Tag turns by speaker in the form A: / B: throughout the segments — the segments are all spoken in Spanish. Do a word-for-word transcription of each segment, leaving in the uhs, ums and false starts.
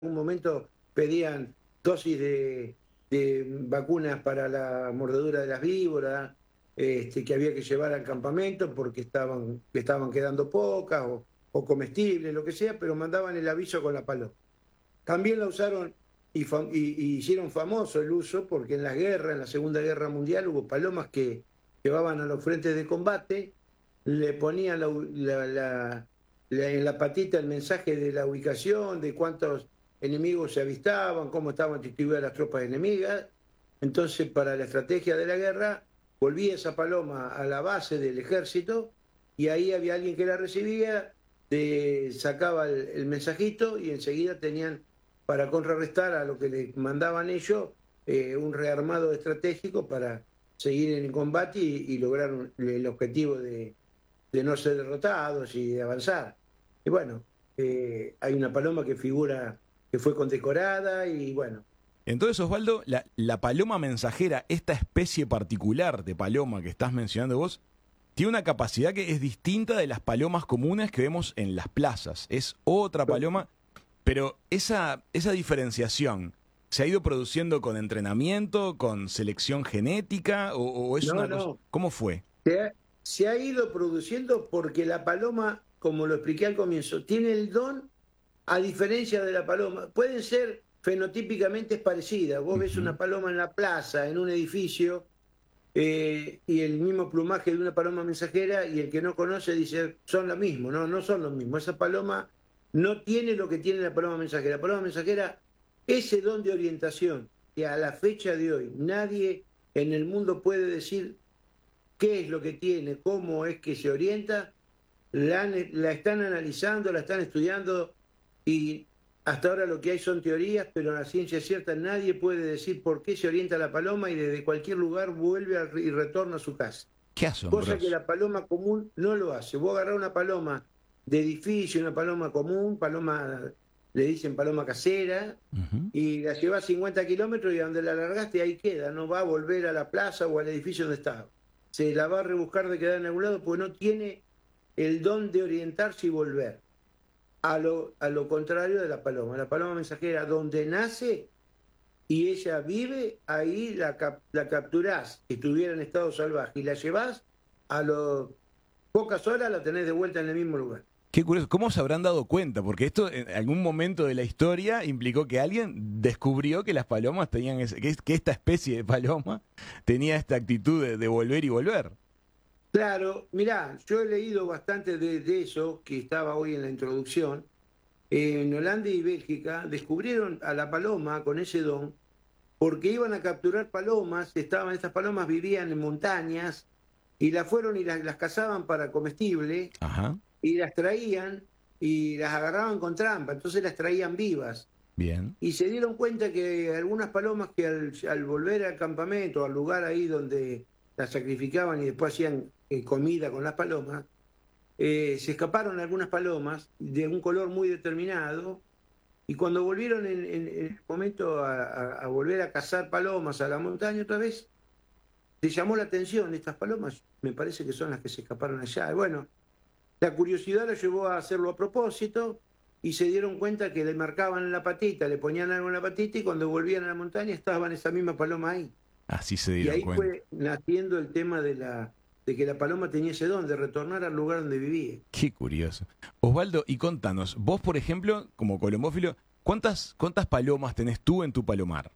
A: algún momento pedían dosis de, de vacunas para la mordedura de las víboras, este, que había que llevar al campamento porque estaban, le estaban quedando pocas o, o comestibles, lo que sea, pero mandaban el aviso con la paloma. También la usaron y, fam- y- y hicieron famoso el uso porque en la guerra, en la Segunda Guerra Mundial, hubo palomas que llevaban a los frentes de combate, le ponían la, u- la- la- la- en la patita el mensaje de la ubicación, de cuántos enemigos se avistaban, cómo estaban distribuidas las tropas enemigas. Entonces, para la estrategia de la guerra, volvía esa paloma a la base del ejército y ahí había alguien que la recibía, de- sacaba el, el mensajito y enseguida tenían para contrarrestar a lo que le mandaban ellos, eh, un rearmado estratégico para seguir en el combate y, y lograr un- el objetivo de, de no ser derrotados y de avanzar. Y bueno, eh, hay una paloma que figura, que fue condecorada y bueno.
B: Entonces, Osvaldo, la, la paloma mensajera, esta especie particular de paloma que estás mencionando vos, tiene una capacidad que es distinta de las palomas comunes que vemos en las plazas. Es otra paloma, pero esa, esa diferenciación se ha ido produciendo con entrenamiento, con selección genética, o, o es
A: No,
B: una cosa.
A: no,
B: ¿Cómo fue?
A: se ha, se ha ido produciendo porque la paloma, como lo expliqué al comienzo, tiene el don, a diferencia de la paloma. Pueden ser fenotípicamente parecidas. Vos ves
B: Ujú.
A: una paloma en la plaza, en un edificio, eh, y el mismo plumaje de una paloma mensajera, y el que no conoce dice, son lo mismo. No, no son lo mismo. Esa paloma no tiene lo que tiene la paloma mensajera. La paloma mensajera, ese don de orientación, que a la fecha de hoy nadie en el mundo puede decir qué es lo que tiene, cómo es que se orienta, la, la están analizando, la están estudiando y hasta ahora lo que hay son teorías, pero la ciencia cierta nadie puede decir por qué se orienta la paloma y desde cualquier lugar vuelve a, y retorna a su casa.
B: Qué
A: Cosa que
B: asombroso.
A: la paloma común no lo hace. Vos agarrás una paloma de edificio, una paloma común, paloma, le dicen paloma casera,
B: Ujú.
A: y la llevas cincuenta kilómetros y a donde la largaste ahí queda, no va a volver a la plaza o al edificio donde estaba. Se la va a rebuscar de quedar en algún lado porque no tiene el don de orientarse y volver. A lo, a lo contrario de la paloma. La paloma mensajera, donde nace y ella vive, ahí la, cap la capturás, si estuviera en estado salvaje, y la llevás, a las pocas horas la tenés de vuelta en el mismo lugar.
B: Qué curioso. ¿Cómo se habrán dado cuenta? Porque esto en algún momento de la historia implicó que alguien descubrió que las palomas tenían ese- que, es- que esta especie de paloma tenía esta actitud de, de volver y volver.
A: Claro, mirá, yo he leído bastante de, de eso, que estaba hoy en la introducción. En Holanda y Bélgica descubrieron a la paloma con ese don porque iban a capturar palomas, estaban, estas palomas vivían en montañas y las fueron y las, las cazaban para comestible
B: Ajá,
A: y las traían y las agarraban con trampa, entonces las traían vivas.
B: bien.
A: Y se dieron cuenta que algunas palomas que al, al volver al campamento, al lugar ahí donde las sacrificaban y después hacían eh, comida con las palomas, eh, se escaparon algunas palomas de un color muy determinado y cuando volvieron en, en- en el momento a, a- a volver a cazar palomas a la montaña otra vez, les llamó la atención estas palomas, me parece que son las que se escaparon allá. Y bueno, la curiosidad los llevó a hacerlo a propósito y se dieron cuenta que le marcaban en la patita, le ponían algo en la patita y cuando volvían a la montaña estaban esa misma paloma ahí.
B: Así se
A: Y
B: dieron
A: ahí
B: cuenta.
A: fue naciendo el tema de, la, de que la paloma tenía ese don de retornar al lugar donde vivía.
B: Qué curioso. Osvaldo, y contanos, vos, por ejemplo, como colombófilo, ¿cuántas, cuántas palomas tenés tú en tu palomar?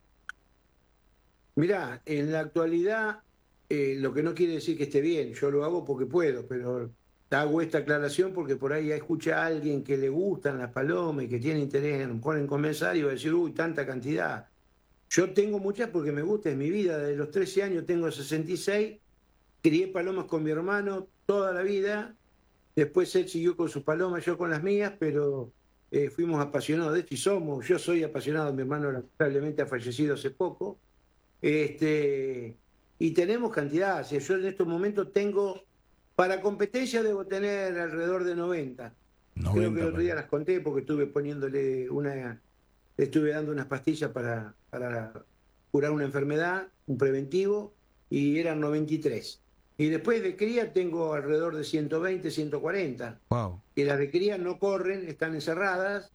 A: Mirá, en la actualidad, eh, lo que no quiere decir que esté bien, yo lo hago porque puedo, pero hago esta aclaración porque por ahí escucha a alguien que le gustan las palomas y que tiene interés en, en comenzar y va a decir, uy, tanta cantidad. Yo tengo muchas porque me gusta, es mi vida, desde los trece años tengo sesenta y seis, crié palomas con mi hermano toda la vida, después él siguió con sus palomas, yo con las mías, pero eh, fuimos apasionados de esto y somos, yo soy apasionado, mi hermano lamentablemente ha fallecido hace poco. Este, y tenemos cantidad, o sea, yo en estos momentos tengo, para competencia debo tener alrededor de noventa. Creo que el
B: noventa
A: otro día
B: palomas.
A: las conté porque estuve poniéndole una, le estuve dando unas pastillas para, para curar una enfermedad, un preventivo, y eran noventa y tres. Y después de cría tengo alrededor de ciento veinte, ciento cuarenta.
B: Wow.
A: Y las de cría no corren, están encerradas,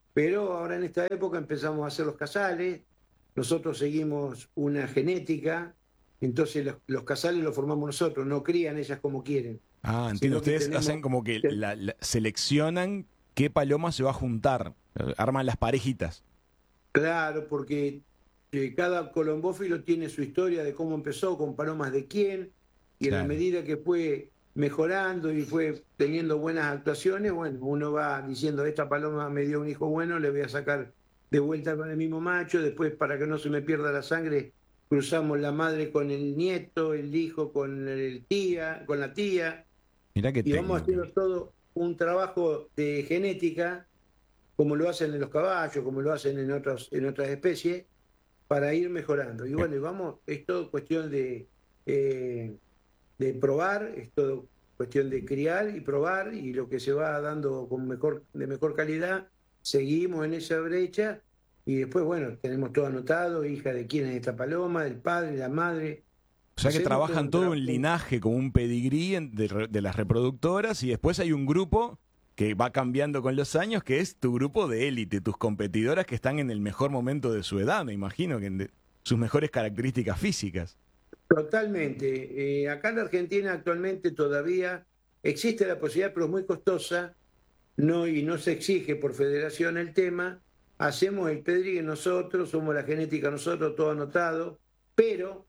A: Pero ahora en esta época empezamos a hacer los casales, nosotros seguimos una genética, entonces los, los casales los formamos nosotros, no crían ellas como quieren,
B: Ah, entiendo.
A: sino que
B: Ustedes
A: tenemos...
B: hacen como que
A: que-
B: la- la- seleccionan qué paloma se va a juntar. eh, Arman las parejitas.
A: Claro, porque eh, cada colombófilo tiene su historia de cómo empezó, con palomas de quién, y en la
B: Claro.
A: medida que fue mejorando y fue teniendo buenas actuaciones, bueno, uno va diciendo, esta paloma me dio un hijo bueno, le voy a sacar de vuelta con el mismo macho, después para que no se me pierda la sangre, cruzamos la madre con el nieto, el hijo con el tía, con la tía,
B: Mirá qué
A: y vamos
B: técnica.
A: haciendo todo un trabajo de genética, como lo hacen en los caballos, como lo hacen en otros, en otras especies, para ir mejorando. Y bueno, y vamos, es todo cuestión de, eh, de probar, es todo cuestión de criar y probar, y lo que se va dando con mejor, de mejor calidad, seguimos en esa brecha, y después, bueno, tenemos todo anotado, hija de quién es esta paloma, del padre, la madre.
B: O sea que
A: Hacemos todo
B: trabajan
A: un
B: todo un
A: trabajo.
B: linaje, como un pedigrí en- de, re- de las reproductoras, y después hay un grupo que va cambiando con los años, que es tu grupo de élite, tus competidoras que están en el mejor momento de su edad, me imagino, que en de- sus mejores características físicas.
A: Totalmente. Eh, acá en la Argentina actualmente todavía existe la posibilidad, pero es muy costosa, no, y no se exige por federación el tema. Hacemos el pedrigue nosotros, somos la genética nosotros, todo anotado, pero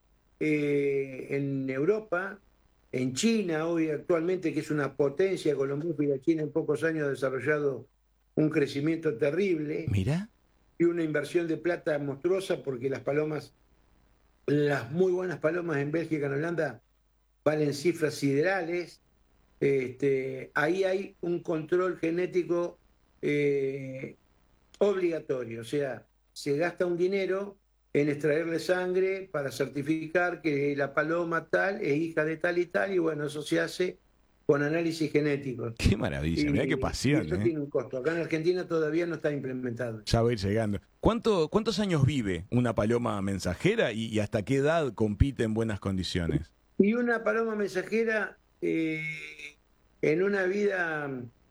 A: eh, en Europa, en China, hoy actualmente, que es una potencia colombófila, China en pocos años ha desarrollado un crecimiento terrible
B: Mira,
A: y una inversión de plata monstruosa porque las palomas, las muy buenas palomas en Bélgica, en Holanda, valen cifras siderales. Este, ahí hay un control genético eh, obligatorio, o sea, se gasta un dinero en extraerle sangre para certificar que la paloma tal es hija de tal y tal, y bueno, eso se hace con análisis genéticos.
B: qué maravilla, mira qué
A: Y, y
B: pasión,
A: eso
B: ¿eh?
A: tiene un costo. Acá en Argentina todavía no está implementado.
B: Ya va a ir llegando. ¿Cuánto, ¿Cuántos años vive una paloma mensajera y, y hasta qué edad compite en buenas condiciones?
A: Y una paloma mensajera, eh, en una vida,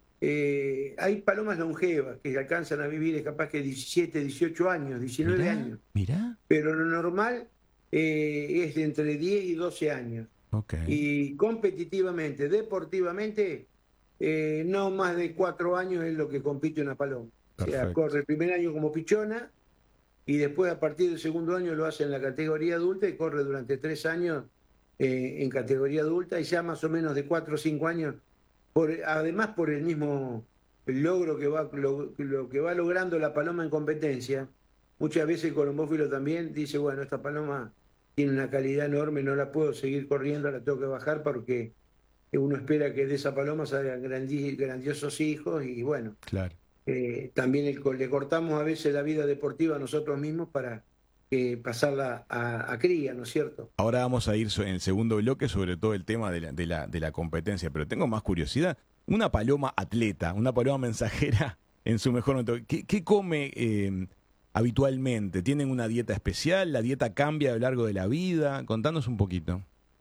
A: eh, hay palomas longevas que alcanzan a vivir capaz que diecisiete, dieciocho años, diecinueve
B: Mirá,
A: años,
B: mirá.
A: pero lo normal eh, es de entre diez y doce años.
B: Ok,
A: Y competitivamente, deportivamente, eh, no más de cuatro años es lo que compite una paloma. O sea,
B: perfecto.
A: corre el primer año como pichona y después a partir del segundo año lo hace en la categoría adulta y corre durante tres años eh, en categoría adulta y ya más o menos de cuatro o cinco años, por, además por el mismo logro que va, lo, lo que va logrando la paloma en competencia. Muchas veces el colombófilo también dice, bueno, esta paloma tiene una calidad enorme, no la puedo seguir corriendo, la tengo que bajar porque uno espera que de esa paloma salgan grandi- grandiosos hijos y bueno,
B: Claro.
A: eh, también el, le cortamos a veces la vida deportiva a nosotros mismos para eh, pasarla a, a cría, ¿no es cierto?
B: Ahora vamos a ir so- en el segundo bloque sobre todo el tema de la, de la, de la competencia, pero tengo más curiosidad. Una paloma atleta, una paloma mensajera en su mejor momento, ¿qué, qué come eh, habitualmente? ¿Tienen una dieta especial? ¿La dieta cambia a lo largo de la vida? Contanos un poquito.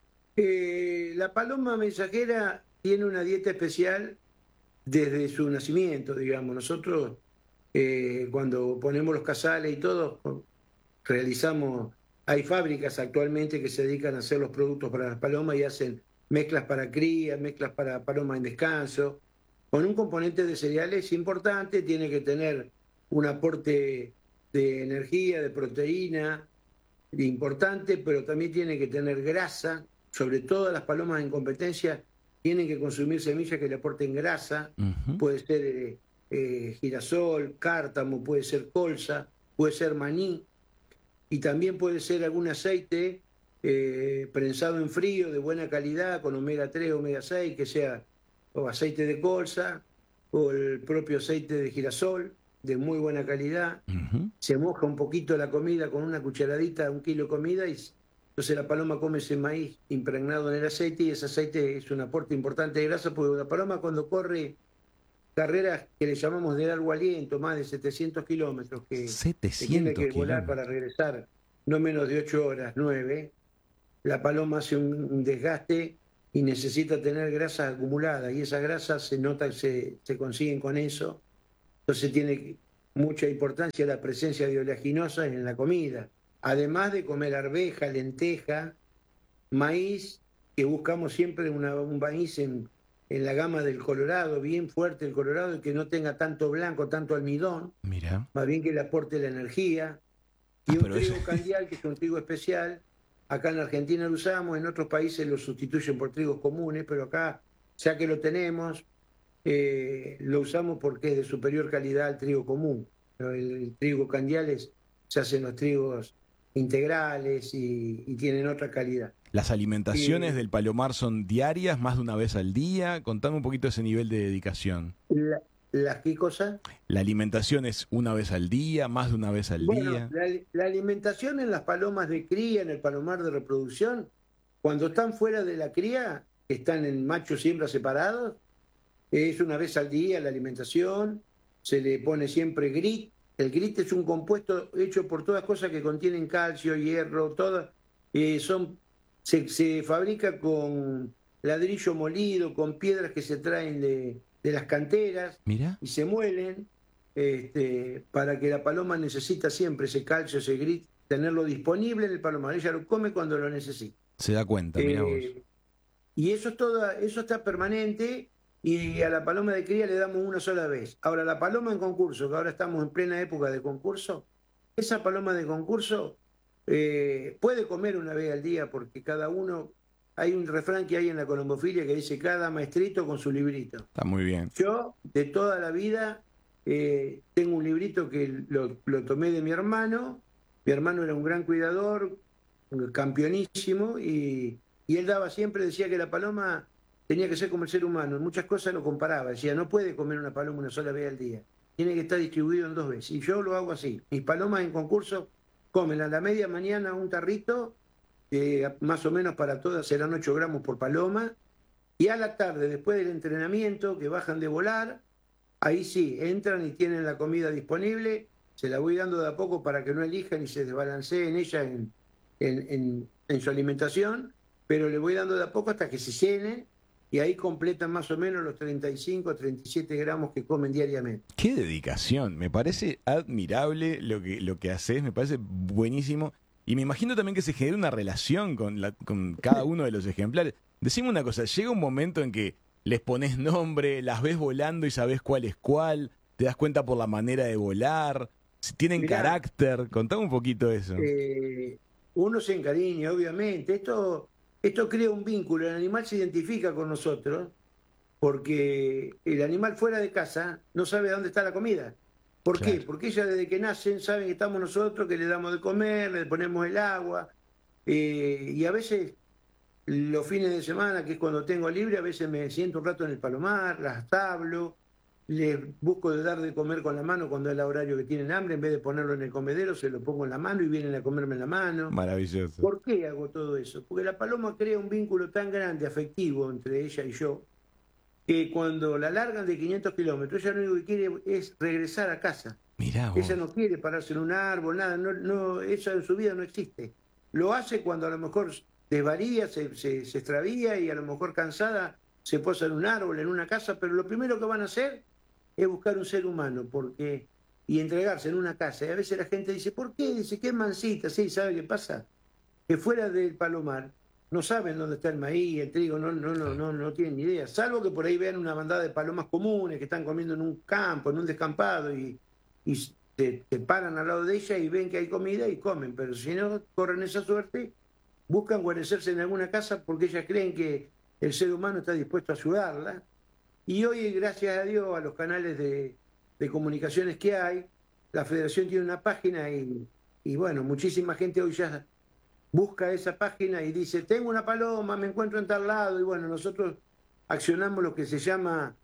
A: Eh, la paloma mensajera tiene una dieta especial desde su nacimiento, digamos. Nosotros, eh, cuando ponemos los casales y todo, realizamos, hay fábricas actualmente que se dedican a hacer los productos para las palomas y hacen mezclas para cría, mezclas para palomas en descanso, con un componente de cereales importante, tiene que tener un aporte de energía, de proteína importante, pero también tiene que tener grasa, sobre todo las palomas en competencia tienen que consumir semillas que le aporten grasa,
B: Ujú.
A: puede ser eh, eh, girasol, cártamo, puede ser colza, puede ser maní, y también puede ser algún aceite eh, prensado en frío de buena calidad con omega tres, omega seis, que sea o aceite de colza o el propio aceite de girasol de muy buena calidad.
B: Ujú.
A: Se moja un poquito la comida con una cucharadita, un kilo de comida, y entonces la paloma come ese maíz impregnado en el aceite y ese aceite es un aporte importante de grasa porque la paloma cuando corre carreras que le llamamos de largo aliento, más de setecientos kilómetros, que se tiene
B: setecientos
A: que volar para
B: kilómetros.
A: regresar no menos de ocho horas, nueve, la paloma hace un, un desgaste y necesita tener grasas acumuladas y esas grasas se nota que se, se consiguen con eso. Entonces tiene, mucha importancia la presencia de oleaginosas en la comida, además de comer arveja, lenteja, maíz, que buscamos siempre una, un maíz en, en la gama del Colorado, bien fuerte el Colorado, y que no tenga tanto blanco, tanto almidón,
B: Mira.
A: más bien que le aporte la energía.
B: Ah,
A: Y un
B: pero
A: trigo
B: eso-
A: candial, que es un trigo especial, acá en Argentina lo usamos, en otros países lo sustituyen por trigos comunes, pero acá, ya que lo tenemos, eh, lo usamos porque es de superior calidad al trigo común. Pero el, el trigo candial es, se hacen los trigos integrales y, y tienen otra calidad.
B: ¿Las alimentaciones
A: Eh,
B: del palomar son diarias, más de una vez al día? Contame un poquito ese nivel de dedicación.
A: la- ¿Las qué cosa?
B: ¿La alimentación es una vez al día, más de una vez al
A: Bueno,
B: día?
A: la, la alimentación en las palomas de cría, en el palomar de reproducción, cuando están fuera de la cría, que están en machos y hembras separados, es una vez al día la alimentación, se le pone siempre grit. El grit es un compuesto hecho por todas cosas que contienen calcio, hierro, todas, eh, son, se, se fabrica con ladrillo molido, con piedras que se traen de, de las canteras
B: Mira,
A: y se muelen, este, para que la paloma necesita siempre ese calcio, ese grit, tenerlo disponible en el palomar. Ella lo come cuando lo necesita.
B: se da cuenta, mira vos.
A: Eh, y eso es todo, eso está permanente, y a la paloma de cría le damos una sola vez. Ahora, la paloma en concurso, que ahora estamos en plena época de concurso, esa paloma de concurso eh, puede comer una vez al día, porque cada uno, hay un refrán que hay en la colombofilia que dice cada maestrito con su librito.
B: Está muy bien.
A: Yo, de toda la vida, eh, tengo un librito que lo, lo tomé de mi hermano. Mi hermano era un gran cuidador, campeonísimo, y, y él daba siempre, decía que la paloma tenía que ser como el ser humano. En muchas cosas lo comparaba. Decía, no puede comer una paloma una sola vez al día. Tiene que estar distribuido en dos veces. Y yo lo hago así. Mis palomas en concurso comen a la media mañana un tarrito, eh, más o menos para todas serán ocho gramos por paloma. Y a la tarde, después del entrenamiento, que bajan de volar, ahí sí, entran y tienen la comida disponible. Se la voy dando de a poco para que no elijan y se desbalanceen ella en, en, en, en su alimentación, pero le voy dando de a poco hasta que se llenen, y ahí completan más o menos los treinta y cinco, treinta y siete gramos que comen diariamente.
B: Qué dedicación, me parece admirable lo que, lo que haces, me parece buenísimo. Y me imagino también que se genera una relación con, la, con cada uno de los ejemplares. Decime una cosa, llega un momento en que les pones nombre, las ves volando y sabes cuál es cuál, te das cuenta por la manera de volar, si tienen
A: Mirá,
B: carácter, contame un poquito eso.
A: eh, uno se encariña, obviamente. Esto, esto crea un vínculo. El animal se identifica con nosotros porque el animal fuera de casa no sabe dónde está la comida. ¿Por qué?
B: Claro.
A: Porque ellas desde que nacen saben que estamos nosotros, que le damos de comer, le ponemos el agua, eh, y a veces los fines de semana, que es cuando tengo libre, a veces me siento un rato en el palomar, las hablo, les busco de dar de comer con la mano cuando es el horario que tienen hambre, en vez de ponerlo en el comedero, se lo pongo en la mano y vienen a comerme en la mano.
B: Maravilloso.
A: ¿Por qué hago todo eso? Porque la paloma crea un vínculo tan grande, afectivo, entre ella y yo, que cuando la largan de quinientos kilómetros, ella lo único que quiere es regresar a casa.
B: Mirá vos.
A: Ella no quiere pararse en un árbol, nada, no, no, eso en su vida no existe. Lo hace cuando a lo mejor desvaría, se, se, se extravía, y a lo mejor cansada se posa en un árbol, en una casa, pero lo primero que van a hacer es buscar un ser humano, porque y entregarse en una casa. Y a veces la gente dice, ¿por qué? Dice, qué mansita. Sí, ¿sabe qué pasa? Que fuera del palomar no saben dónde está el maíz, el trigo, no, no, no, no, no tienen ni idea. Salvo que por ahí vean una bandada de palomas comunes que están comiendo en un campo, en un descampado, y, y se, se paran al lado de ella y ven que hay comida y comen. Pero si no corren esa suerte, buscan guarecerse en alguna casa porque ellas creen que el ser humano está dispuesto a ayudarla. Y hoy, gracias a Dios, a los canales de, de comunicaciones que hay, la Federación tiene una página, y, y bueno, muchísima gente hoy ya busca esa página y dice, tengo una paloma, me encuentro en tal lado, y bueno, nosotros accionamos lo que se llama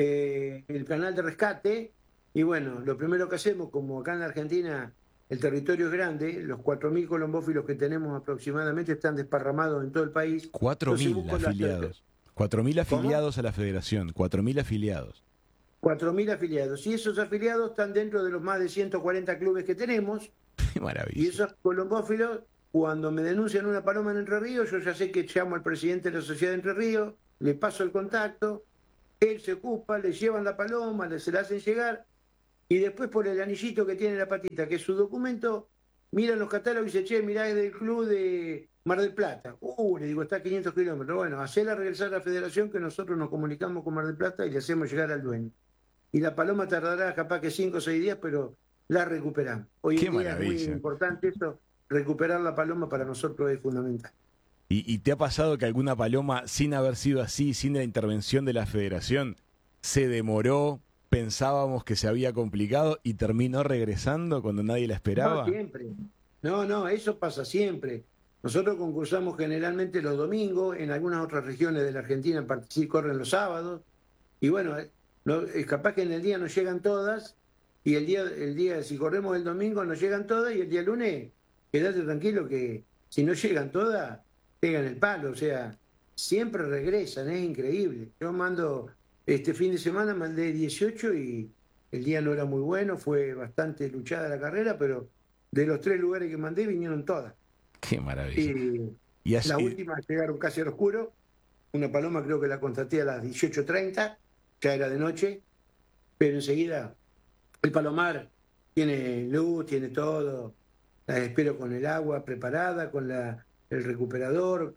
A: eh, el canal de rescate, y bueno, lo primero que hacemos, como acá en la Argentina el territorio es grande, los cuatro mil colombófilos que tenemos aproximadamente están desparramados en todo el país.
B: Cuatro
A: Entonces
B: mil
A: busco las-
B: afiliados. Cuatro mil
A: ¿Cómo?
B: afiliados a la federación. Cuatro mil afiliados.
A: cuatro mil afiliados. Y esos afiliados están dentro de los más de ciento cuarenta clubes que tenemos.
B: Qué
A: Y
B: maravilla.
A: esos colombófilos, cuando me denuncian una paloma en Entre Ríos, yo ya sé que llamo al presidente de la Sociedad de Entre Ríos, le paso el contacto, él se ocupa, le llevan la paloma, le, se la hacen llegar, y después por el anillito que tiene la patita, que es su documento, miran los catálogos y dice, che, mirá, es del club de Mar del Plata. Uh, le digo, está a quinientos kilómetros. Bueno, hacela regresar a la federación que nosotros nos comunicamos con Mar del Plata y le hacemos llegar al dueño. Y la paloma tardará capaz que cinco o seis días, pero la recuperamos. Hoy
B: Qué
A: en día
B: maravilla.
A: es muy importante eso, recuperar la paloma para nosotros es fundamental.
B: ¿Y, ¿Y te ha pasado que alguna paloma, sin haber sido así, sin la intervención de la federación, se demoró, pensábamos que se había complicado y terminó regresando cuando nadie la esperaba?
A: No, siempre. No, no, eso pasa siempre. Nosotros concursamos generalmente los domingos, en algunas otras regiones de la Argentina sí corren los sábados, y bueno, no, es capaz que en el día no llegan todas, y el día, el día, si corremos el domingo no llegan todas, y el día lunes, quédate tranquilo que si no llegan todas, pegan el palo, o sea, siempre regresan, es increíble. Yo mando, este fin de semana mandé dieciocho y el día no era muy bueno, fue bastante luchada la carrera, pero de los tres lugares que mandé vinieron todas.
B: Qué maravilla.
A: Y,
B: y así...
A: La última llegaron casi al oscuro, una paloma creo que la constaté a las dieciocho treinta, ya era de noche, pero enseguida el palomar tiene luz, tiene todo, las espero con el agua preparada, con la, el recuperador,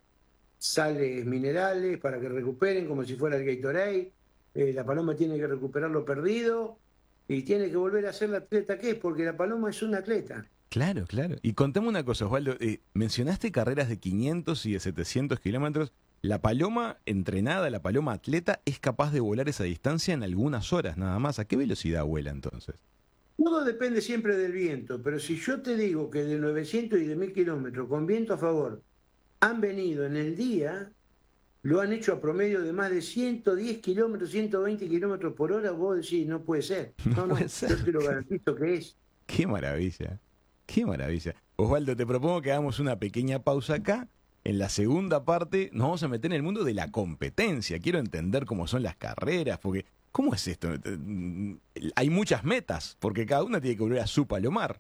A: sales minerales para que recuperen como si fuera el Gatorade, eh, la paloma tiene que recuperar lo perdido y tiene que volver a ser la atleta que es, porque la paloma es una atleta.
B: Claro, claro. Y contame una cosa, Osvaldo, eh, mencionaste carreras de quinientos y de setecientos kilómetros. La paloma entrenada, la paloma atleta, es capaz de volar esa distancia en algunas horas nada más. ¿A qué velocidad vuela entonces?
A: Todo depende siempre del viento, pero si yo te digo que de novecientos y de mil kilómetros con viento a favor han venido en el día, lo han hecho a promedio de más de ciento diez kilómetros, ciento veinte kilómetros por hora, vos decís, no puede ser.
B: No,
A: no, no
B: puede ser.
A: Yo te lo garantizo que es.
B: Qué maravilla, qué maravilla. Osvaldo, te propongo que hagamos una pequeña pausa acá. En la segunda parte nos vamos a meter en el mundo de la competencia. Quiero entender cómo son las carreras, porque ¿cómo es esto? Hay muchas metas, porque cada una tiene que volver a su palomar.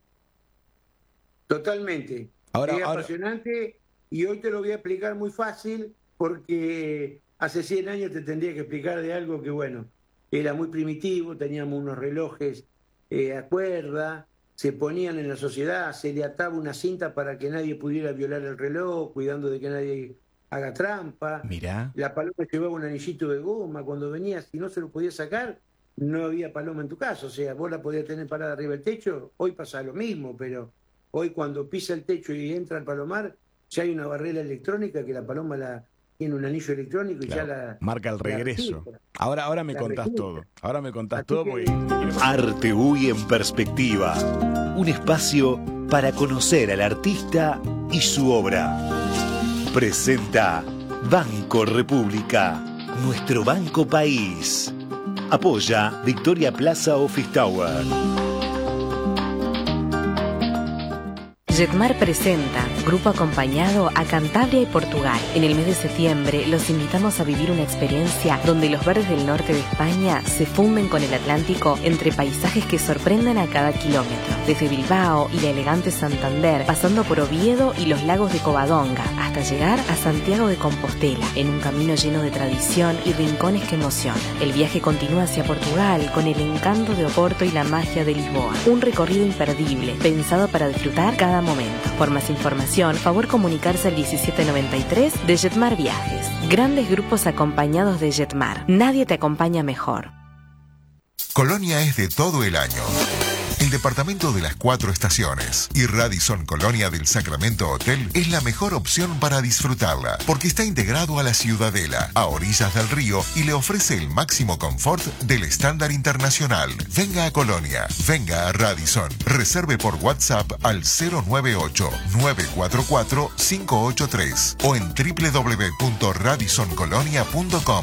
A: Totalmente.
B: Ahora,
A: es
B: ahora...
A: apasionante y hoy te lo voy a explicar muy fácil porque hace cien años te tendría que explicar de algo que, bueno, era muy primitivo, teníamos unos relojes eh, a cuerda, se ponían en la sociedad, se le ataba una cinta para que nadie pudiera violar el reloj, cuidando de que nadie haga trampa.
B: Mirá.
A: La paloma llevaba un anillito de goma, cuando venía, si no se lo podía sacar, no había paloma en tu casa, o sea, vos la podías tener parada arriba del techo, hoy pasa lo mismo, pero hoy cuando pisa el techo y entra al palomar, ya hay una barrera electrónica que la paloma la tiene un anillo electrónico y
B: claro,
A: ya la
B: marca el regreso. Ahora, ahora me contás
A: registra.
B: todo. Ahora me contás
A: Así
B: todo
A: que...
B: porque...
C: Arte U Y en perspectiva. Un espacio para conocer al artista y su obra. Presenta Banco República, nuestro banco país. Apoya Victoria Plaza Office Tower.
D: Jetmar presenta, grupo acompañado a Cantabria y Portugal. En el mes de septiembre los invitamos a vivir una experiencia donde los verdes del norte de España se funden con el Atlántico entre paisajes que sorprenden a cada kilómetro. Desde Bilbao y la elegante Santander, pasando por Oviedo y los lagos de Covadonga, hasta llegar a Santiago de Compostela, en un camino lleno de tradición y rincones que emocionan. El viaje continúa hacia Portugal con el encanto de Oporto y la magia de Lisboa. Un recorrido imperdible, pensado para disfrutar cada momento. Por más información, favor comunicarse al diecisiete noventa y tres de Jetmar Viajes. Grandes grupos acompañados de Jetmar. Nadie te acompaña mejor.
E: Colonia es de todo el año. El departamento de las cuatro estaciones y Radisson Colonia del Sacramento Hotel es la mejor opción para disfrutarla, porque está integrado a la Ciudadela, a orillas del río y le ofrece el máximo confort del estándar internacional. Venga a Colonia, venga a Radisson. Reserve por WhatsApp al cero nueve ocho, nueve cuatro cuatro, cinco ocho tres o en doble u doble u doble u punto radisson colonia punto com.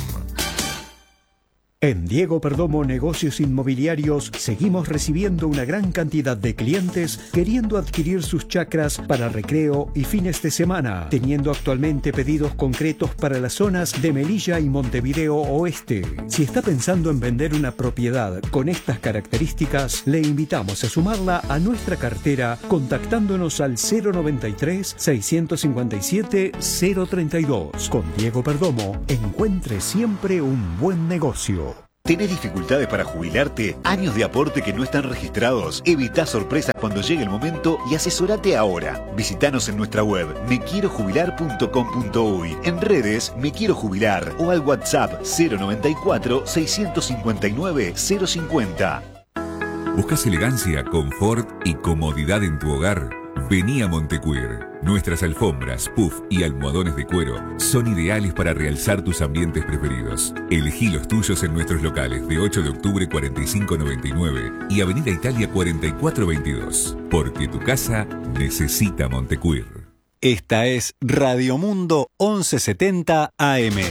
F: En Diego Perdomo Negocios Inmobiliarios seguimos recibiendo una gran cantidad de clientes queriendo adquirir sus chacras para recreo y fines de semana, teniendo actualmente pedidos concretos para las zonas de Melilla y Montevideo Oeste. Si está pensando en vender una propiedad con estas características, le invitamos a sumarla a nuestra cartera contactándonos al cero noventa y tres, seiscientos cincuenta y siete, cero treinta y dos. Con Diego Perdomo, encuentre siempre un buen negocio.
C: ¿Tenés dificultades para jubilarte? ¿Años de aporte que no están registrados? Evita sorpresas cuando llegue el momento y asesorate ahora. Visítanos en nuestra web me quiero jubilar punto com punto uy, en redes Me Quiero Jubilar o al WhatsApp cero noventa y cuatro, seiscientos cincuenta y nueve, cero cincuenta.
G: ¿Buscas elegancia, confort y comodidad en tu hogar? Vení a Montecuir. Nuestras alfombras, puff y almohadones de cuero son ideales para realzar tus ambientes preferidos. Elegí los tuyos en nuestros locales de ocho de octubre cuarenta y cinco noventa y nueve y Avenida Italia cuarenta y cuatro veintidós. Porque tu casa necesita Montecuir.
H: Esta es Radio Mundo once setenta A M.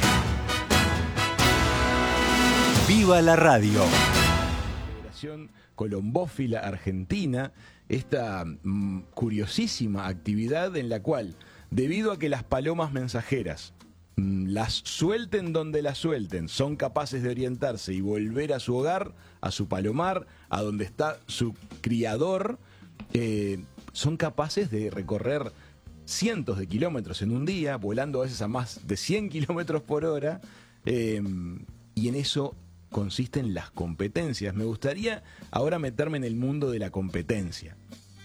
H: ¡Viva la radio!
B: Federación Colombófila Argentina, esta mmm, curiosísima actividad en la cual, debido a que las palomas mensajeras mmm, las suelten donde las suelten, son capaces de orientarse y volver a su hogar, a su palomar, a donde está su criador, eh, son capaces de recorrer cientos de kilómetros en un día, volando a veces a más de cien kilómetros por hora, eh, y en eso consisten las competencias. Me gustaría ahora meterme en el mundo de la competencia.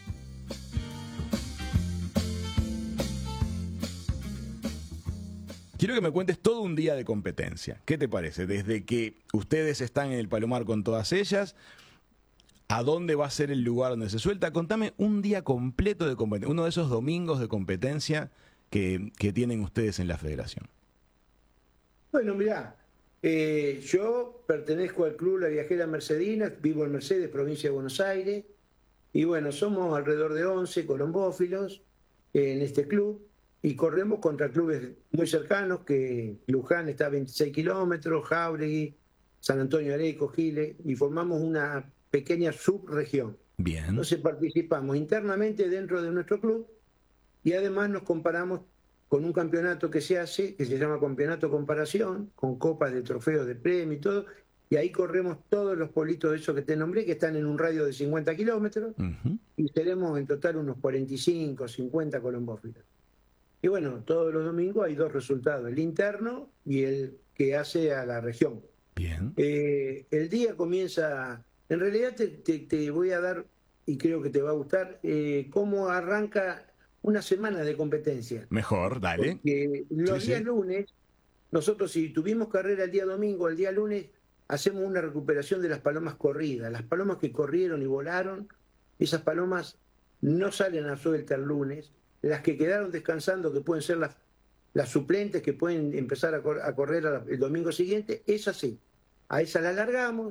B: Quiero que me cuentes todo un día de competencia. ¿Qué te parece? Desde que ustedes están en el Palomar con todas ellas, ¿a dónde va a ser el lugar donde se suelta? Contame un día completo de competencia, uno de esos domingos de competencia que, que tienen ustedes en la federación.
A: Bueno, mirá, Eh, yo pertenezco al Club La Viajera Mercedina, vivo en Mercedes, provincia de Buenos Aires, y bueno, somos alrededor de once colombófilos eh, en este club, y corremos contra clubes muy cercanos, que Luján está a veintiséis kilómetros, Jáuregui, San Antonio de Areco, Giles, y formamos una pequeña subregión.
B: Bien.
A: Entonces participamos internamente dentro de nuestro club, y además nos comparamos con un campeonato que se hace, que se llama Campeonato Comparación, con copas de trofeos de premio y todo, y ahí corremos todos los politos de esos que te nombré, que están en un radio de cincuenta kilómetros, uh-huh. y seremos en total unos cuarenta y cinco, cincuenta colombófilos. Y bueno, todos los domingos hay dos resultados, el interno y el que hace a la región.
B: Bien.
A: Eh, el día comienza, en realidad te, te, te voy a dar, y creo que te va a gustar, eh, cómo arranca una semana de competencia.
B: Mejor, dale.
A: Porque los
B: sí,
A: días
B: sí.
A: lunes, nosotros si tuvimos carrera el día domingo, el día lunes, hacemos una recuperación de las palomas corridas. Las palomas que corrieron y volaron, esas palomas no salen a suelta el lunes. Las que quedaron descansando, que pueden ser las, las suplentes, que pueden empezar a, cor- a correr a la, el domingo siguiente, esas sí. A esas las largamos,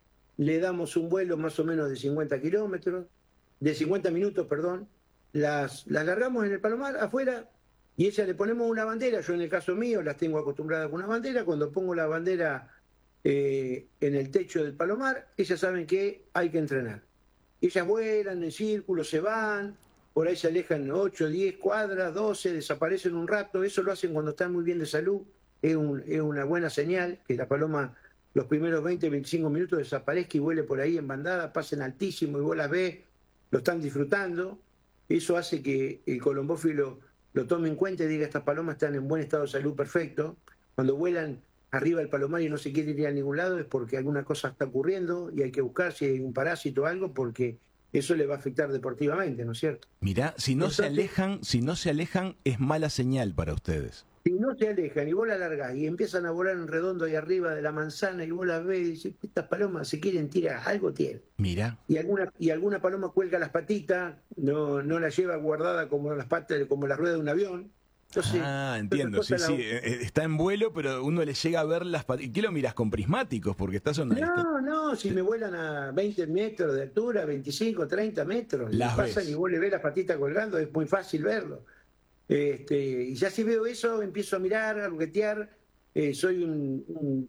A: le damos un vuelo más o menos de cincuenta kilómetros, de cincuenta minutos, perdón, Las, las largamos en el palomar afuera y ellas le ponemos una bandera. Yo en el caso mío las tengo acostumbradas con una bandera. Cuando pongo la bandera eh, en el techo del palomar, ellas saben que hay que entrenar. Ellas vuelan en círculo, se van, por ahí se alejan ocho, diez cuadras, doce, desaparecen un rato. Eso lo hacen cuando están muy bien de salud. Es, un, es una buena señal que la paloma los primeros veinte, veinticinco minutos desaparezca y vuele por ahí en bandada, pasen altísimo y vos las ves, lo están disfrutando. Eso hace que el colombófilo lo tome en cuenta y diga, estas palomas están en buen estado de salud perfecto. Cuando vuelan arriba del palomar y no se quieren ir a ningún lado es porque alguna cosa está ocurriendo y hay que buscar si hay un parásito o algo, porque eso le va a afectar deportivamente, ¿no es cierto?
B: Mirá, si no
A: Entonces,
B: se alejan, si no se alejan, es mala señal para ustedes.
A: Si no se alejan y vos la largás y empiezan a volar en redondo ahí arriba de la manzana y vos las ves y dices, estas palomas se quieren tirar, algo tienen.
B: Mira.
A: Y alguna, y alguna paloma cuelga las patitas, no, no la lleva guardada como las patas, como la rueda de un avión. Entonces,
B: ah, entiendo, sí, la... sí. Está en vuelo, pero uno le llega a ver las patitas. ¿Y qué lo miras con prismáticos? Porque estás en una
A: No,
B: distancia.
A: no, si me vuelan a veinte metros de altura, veinticinco, treinta metros,
B: las
A: y pasan y vos le ves las patitas colgando, es muy fácil verlo. Este, y ya si veo eso, empiezo a mirar, a juguetear, eh, soy un, un,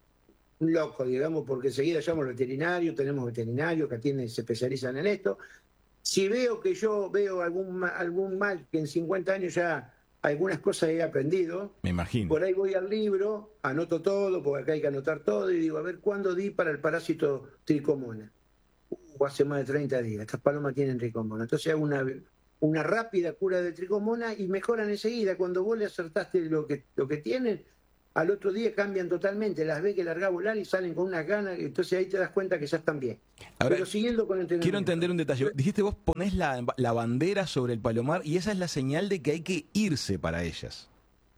A: un loco, digamos, porque enseguida llamo al veterinario, tenemos veterinarios que atienden, se especializan en esto. Si veo que yo veo algún, algún mal, que en cincuenta años ya algunas cosas he aprendido,
B: me imagino.
A: Por ahí voy al libro, anoto todo, porque acá hay que anotar todo, y digo, a ver, ¿cuándo di para el parásito tricomona? Uh, hace más de treinta días, estas palomas tienen tricomona. Entonces hago una... una rápida cura de tricomona y mejoran enseguida. Cuando vos le acertaste lo que, lo que tienen, al otro día cambian totalmente, las ves que larga a volar y salen con unas ganas, entonces ahí te das cuenta que ya están bien.
B: Ahora,
A: pero siguiendo con el entrenamiento.
B: Quiero entender un detalle. Dijiste vos ponés la, la bandera sobre el palomar y esa es la señal de que hay que irse para ellas.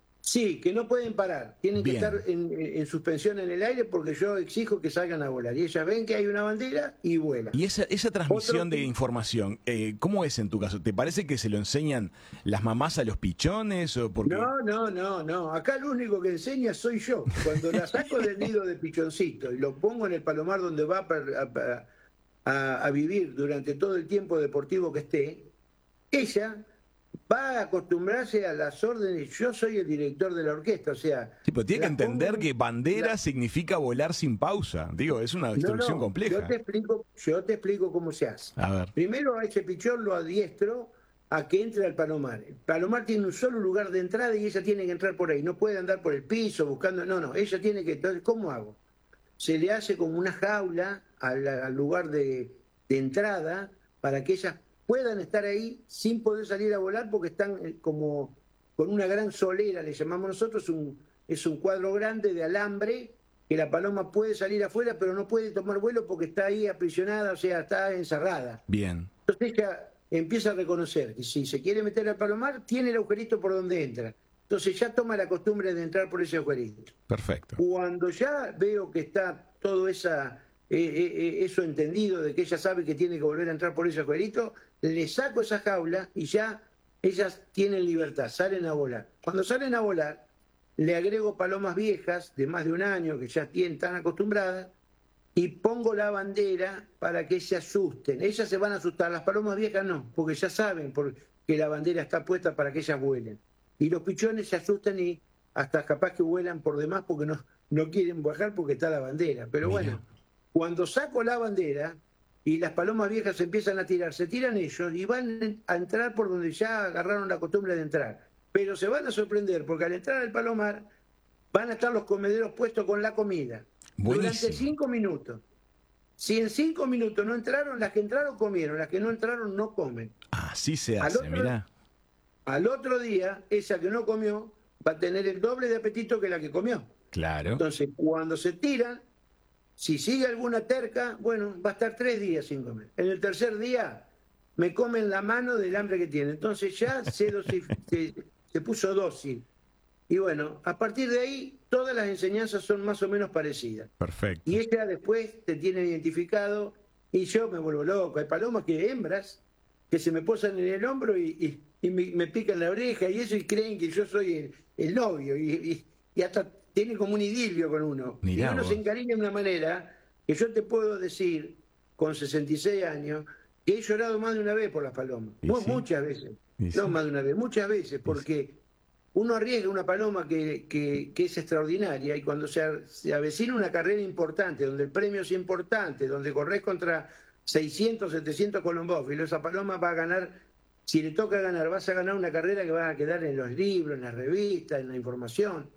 A: Sí, que no pueden parar, tienen
B: Bien.
A: que estar en, en suspensión en el aire porque yo exijo que salgan a volar. Y ellas ven que hay una bandera y vuelan.
B: Y esa, esa transmisión
A: Otro...
B: de información, eh, ¿cómo es en tu caso? ¿Te parece que se lo enseñan las mamás a los pichones? O porque...
A: No, no, no, no. Acá lo único que enseña soy yo. Cuando la saco del nido de pichoncito y lo pongo en el palomar donde va a, a, a vivir durante todo el tiempo deportivo que esté, ella... va a acostumbrarse a las órdenes. Yo soy el director de la orquesta, o sea...
B: Sí, pero tiene que entender
A: pongo...
B: que bandera
A: la...
B: significa volar sin pausa. Digo, es una instrucción
A: no, no,
B: compleja.
A: Yo te, explico, yo te explico cómo se hace.
B: A ver.
A: Primero a ese pichón lo adiestro a que entre al palomar. El palomar tiene un solo lugar de entrada y ella tiene que entrar por ahí. No puede andar por el piso buscando... No, no, ella tiene que... Entonces, ¿cómo hago? Se le hace como una jaula al, al lugar de, de entrada para que ella... puedan estar ahí sin poder salir a volar porque están como con una gran solera, le llamamos nosotros, un, es un cuadro grande de alambre que la paloma puede salir afuera pero no puede tomar vuelo porque está ahí aprisionada, o sea, está encerrada.
B: Bien.
A: Entonces ella empieza a reconocer que si se quiere meter al palomar, tiene el agujerito por donde entra. Entonces ya toma la costumbre de entrar por ese agujerito.
B: Perfecto.
A: Cuando ya veo que está todo esa... Eh, eh, eso entendido de que ella sabe que tiene que volver a entrar por ese agujerito, le saco esa jaula y ya ellas tienen libertad, salen a volar. Cuando salen a volar, le agrego palomas viejas de más de un año que ya tienen tan acostumbradas y pongo la bandera para que se asusten. Ellas se van a asustar, las palomas viejas no, porque ya saben que la bandera está puesta para que ellas vuelen. Y los pichones se asustan y hasta capaz que vuelan por demás porque no, no quieren bajar porque está la bandera. Pero
B: Mira.
A: bueno, cuando saco la bandera y las palomas viejas se empiezan a tirar, se tiran ellos y van a entrar por donde ya agarraron la costumbre de entrar. Pero se van a sorprender porque al entrar al palomar van a estar los comederos puestos con la comida.
B: Buenísimo.
A: Durante cinco minutos. Si en cinco minutos no entraron, las que entraron comieron, las que no entraron no comen.
B: Así se
A: Al
B: hace,
A: otro-
B: mirá.
A: Al otro día, esa que no comió va a tener el doble de apetito que la que comió.
B: Claro.
A: Entonces, cuando se tiran, si sigue alguna terca, bueno, va a estar tres días sin comer. En el tercer día me comen la mano del hambre que tiene. Entonces ya se, dosi- se, se puso dócil. Y bueno, a partir de ahí, todas las enseñanzas son más o menos parecidas.
B: Perfecto.
A: Y ella después te tiene identificado y yo me vuelvo loco. Hay palomas que hembras que se me posan en el hombro y, y- y me, me pican la oreja y eso y creen que yo soy el, el novio y, y- y hasta tienen como un idilio con uno.
B: Mirá
A: y uno
B: vos.
A: se encariña de una manera que yo te puedo decir con sesenta y seis años que he llorado más de una vez por las palomas.
B: Y
A: Mu-
B: sí.
A: Muchas veces.
B: Y
A: No
B: sí.
A: más de una vez, muchas veces, porque uno arriesga una paloma que, que, que es extraordinaria y cuando se, a- se avecina una carrera importante, donde el premio es importante, donde corres contra seiscientos, setecientos colombófilos, esa paloma va a ganar, si le toca ganar, vas a ganar una carrera que va a quedar en los libros, en las revistas, en la información.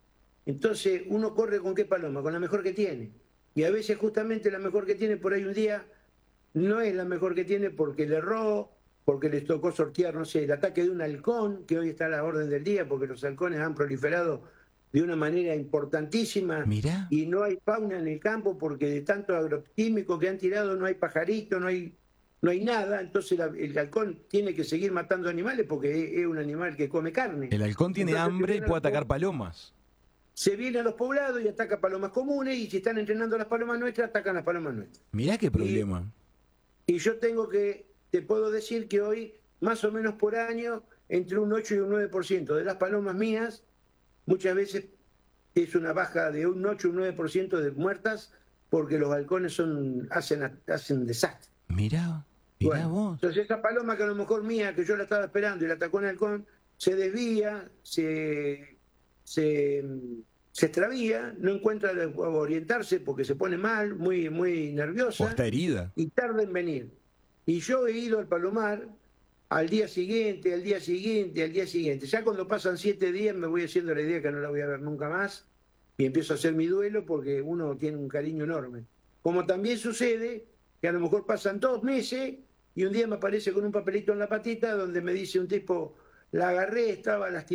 A: Entonces uno corre con qué paloma, con la mejor que tiene. Y a veces justamente la mejor que tiene por ahí un día no es la mejor que tiene porque le erró, porque les tocó sortear, no sé, el ataque de un halcón, que hoy está a la orden del día, porque los halcones han proliferado de una manera importantísima.
B: Mirá.
A: Y no hay fauna en el campo porque de tanto agroquímico que han tirado no hay pajarito, no hay, no hay nada. Entonces la- el halcón tiene que seguir matando animales porque es, es un animal que come carne.
B: El halcón tiene
A: Entonces,
B: hambre y
A: viene
B: puede
A: a los
B: atacar palomas.
A: Se viene a los poblados y ataca palomas comunes y si están entrenando las palomas nuestras, atacan las palomas nuestras.
B: Mirá qué problema.
A: Y yo tengo que, te puedo decir que hoy, más o menos por año, entre un ocho y un nueve por ciento de las palomas mías, muchas veces es una baja de un ocho o un nueve por ciento de muertas porque los halcones son, hacen, hacen desastre.
B: Mirá, mirá
A: Bueno,
B: vos.
A: entonces esa paloma que a lo mejor mía, que yo la estaba esperando y la atacó un halcón, se desvía, se, se, se extravía, no encuentra de- orientarse porque se pone mal, muy, muy
B: O
A: nerviosa
B: está herida.
A: y tarda en venir. Y yo he ido al palomar al día siguiente, al día siguiente, al día siguiente. Ya cuando pasan siete días me voy haciendo la idea que no la voy a ver nunca más y empiezo a hacer mi duelo porque uno tiene un cariño enorme. Como también sucede que a lo mejor pasan dos meses y un día me aparece con un papelito en la patita donde me dice un tipo, la agarré, estaba lastimada.